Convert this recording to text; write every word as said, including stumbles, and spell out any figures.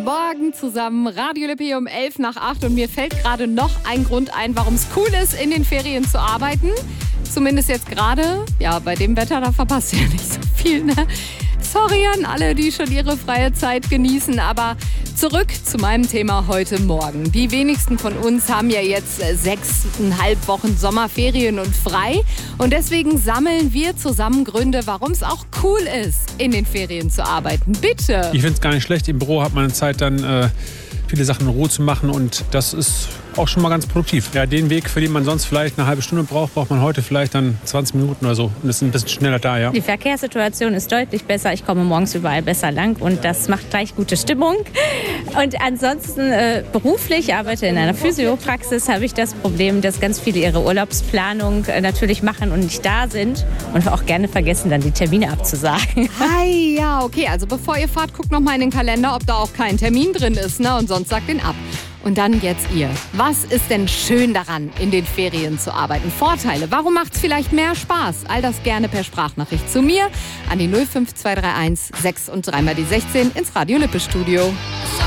Guten Morgen zusammen. Radio Lippe um elf nach acht und mir fällt gerade noch ein Grund ein, warum es cool ist, in den Ferien zu arbeiten. Zumindest jetzt gerade. Ja, bei dem Wetter, da verpasst ihr ja nicht so viel, ne? Sorry an alle, die schon ihre freie Zeit genießen, aber zurück zu meinem Thema heute Morgen. Die wenigsten von uns haben ja jetzt sechseinhalb Wochen Sommerferien und frei und deswegen sammeln wir zusammen Gründe, warum es auch cool ist, in den Ferien zu arbeiten. Bitte! Ich finde es gar nicht schlecht. Im Büro hat man Zeit, dann äh, viele Sachen in Ruhe zu machen und das ist auch schon mal ganz produktiv. Ja, den Weg, für den man sonst vielleicht eine halbe Stunde braucht, braucht man heute vielleicht dann zwanzig Minuten oder so und ist ein bisschen schneller da, ja. Die Verkehrssituation ist deutlich besser. Ich komme morgens überall besser lang und das macht gleich gute Stimmung. Und ansonsten äh, beruflich, ich arbeite in einer Physiopraxis, habe ich das Problem, dass ganz viele ihre Urlaubsplanung äh, natürlich machen und nicht da sind und auch gerne vergessen, dann die Termine abzusagen. Hi, ja, okay. Also bevor ihr fahrt, guckt noch mal in den Kalender, ob da auch kein Termin drin ist, ne? Und sonst sagt den ab. Und dann jetzt ihr. Was ist denn schön daran, in den Ferien zu arbeiten? Vorteile? Warum macht es vielleicht mehr Spaß? All das gerne per Sprachnachricht zu mir an die null fünf zwei drei eins sechs und dreimal die sechzehn ins Radio Lippe Studio.